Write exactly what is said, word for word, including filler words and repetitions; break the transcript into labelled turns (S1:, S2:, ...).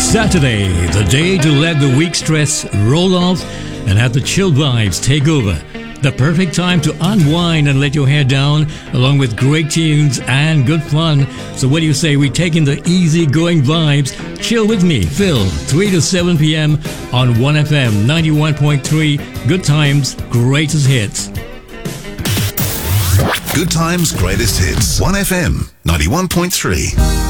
S1: Saturday, the day to let the week stress roll off and have the chill vibes take over. The perfect time to unwind and let your hair down, along with great tunes and good fun. So what do you say we take in the easy-going vibes? Chill with me, Phil, three to seven p.m. on one F M ninety-one point three. Good Times, Greatest Hits.
S2: Good Times, Greatest Hits. one F M ninety-one point three.